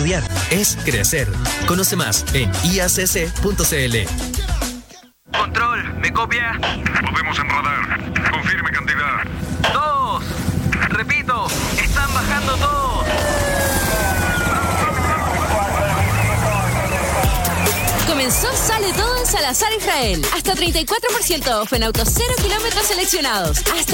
estudiar, es crecer. Conoce más en iacc.cl. Control, ¿me copia? Podemos en radar. Confirme cantidad. 2. Repito, están bajando todos. Comenzó Sale Todo en Salazar Israel. Hasta 34% off en autos 0 kilómetros seleccionados. Hasta